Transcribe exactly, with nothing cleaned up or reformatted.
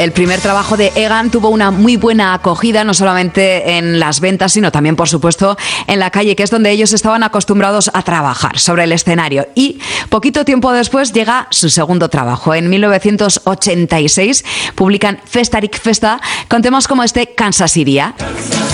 El primer trabajo de Egan tuvo una muy buena acogida, no solamente en las ventas, sino también, por supuesto, en la calle, que es donde ellos estaban acostumbrados a trabajar, sobre el escenario. Y poquito tiempo después llega su segundo trabajo. En mil novecientos ochenta y seis publican Festarik Festa con temas como este, Kansas Iria.